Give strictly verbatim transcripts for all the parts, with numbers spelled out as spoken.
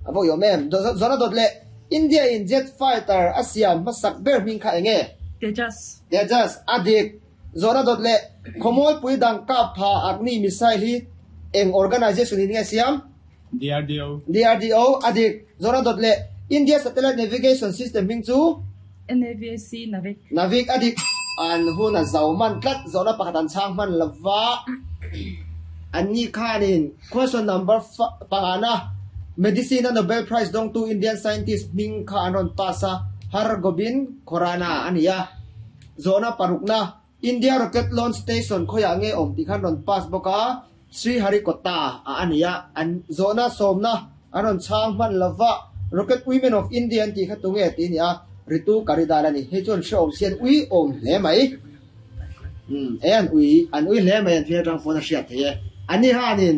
avo yo mem zona dot le India in jet fighter Asia masak ber min kha enge Tejas Tejas adik zona dot le khomol pui dang ka pha agni missile hi eng organization ni nge siam D R D O D R D O adik zona dot le India satellite navigation system ming chu N A V C Navik Navik adik an huna zawman tlat zona pakatan chang man lawa ani khanin question number pangana medicine Nobel Prize dong to Indian scientist ming kha anon pasa Har Gobind Khorana ania zona parukna India rocket launch station khoya nge om tikhan ron pass boka Sri Harikota ania an zona somna anon chang man lawa rocket women of India ti khatunge ti nia ritu karidalani hechon show sian ui om le mai um en ui an ui le mai an thia tang phone shia the ani hanin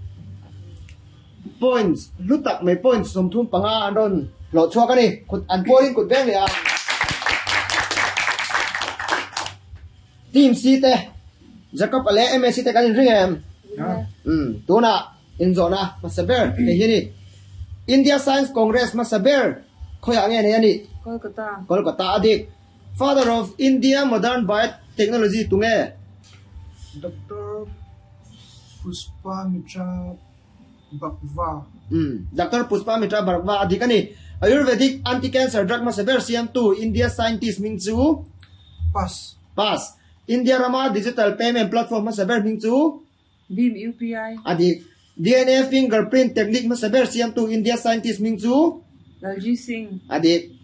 points lutak mai points som thum panga anon lo chwa kani khut an point kut beng le a team C te Jacob ale M S C te kan ring em um tuna in zona masaber e hini India Science Congress masaber khoya nge ne ani Kolkata Kolkata adik father of India modern biotechnology tunge Doctor Puspa Mitra Bakwa um Doctor Puspa Mitra Bakwa adik ani Ayurvedic anti-cancer drug masaber C M two India scientist mingchu Pass pass India Rama digital payment platform masaber mingchu Beam U P I adik D N A fingerprint technique masaber C M two India scientist mingchu Lalji Singh adik